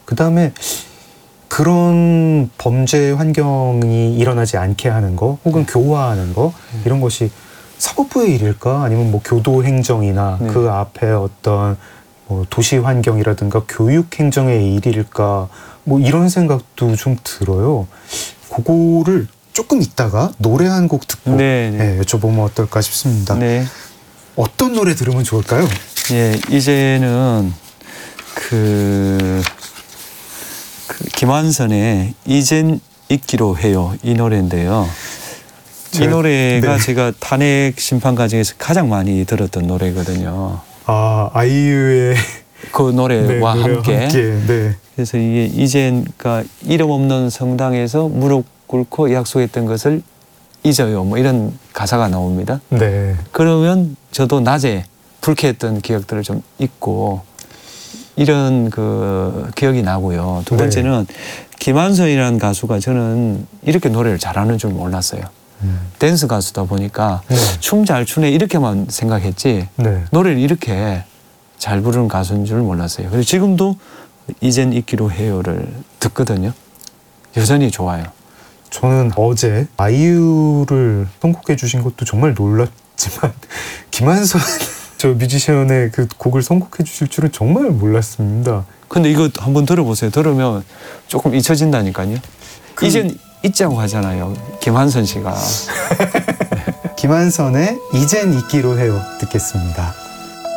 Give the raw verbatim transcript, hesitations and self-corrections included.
그 다음에 그런 범죄 환경이 일어나지 않게 하는 거, 혹은 교화하는 거, 이런 것이 사법부의 일일까? 아니면 뭐 교도행정이나 네. 그 앞에 어떤 뭐 도시 환경이라든가 교육 행정의 일일까? 뭐 이런 생각도 좀 들어요. 그거를 조금 있다가 노래 한 곡 듣고 네, 네. 예, 여쭤보면 어떨까 싶습니다. 네. 어떤 노래 들으면 좋을까요? 예, 이제는 그, 그 김완선의 이젠 잊기로 해요. 이 노래인데요. 이 제가- 노래가 네. 제가 탄핵 심판 과정에서 가장 많이 들었던 노래거든요. 아, 아이유의 그 노래와 네, 노래와 함께. 함께. 네. 그래서 이게 이젠 그러니까 이름 없는 성당에서 무릎 꿇고 약속했던 것을 잊어요. 뭐 이런 가사가 나옵니다. 네. 그러면 저도 낮에 불쾌했던 기억들을 좀 잊고 이런 그 기억이 나고요. 두 네. 번째는 김한선이라는 가수가 저는 이렇게 노래를 잘하는 줄 몰랐어요. 음. 댄스 가수다 보니까 네. 춤 잘 추네 이렇게만 생각했지 네. 노래를 이렇게 잘 부르는 가수인 줄 몰랐어요. 그래서 지금도 이젠 잊기로 해요를 듣거든요. 여전히 좋아요. 저는 어제 아이유를 선곡해 주신 것도 정말 놀랐지만 김한선 저 뮤지션의 그 곡을 선곡해 주실 줄은 정말 몰랐습니다. 근데 이거 한번 들어보세요. 들으면 조금 잊혀진다니까요. 그- 이젠 잊자고 하잖아요. 김한선 씨가. 김한선의 이젠 잊기로 해요 듣겠습니다.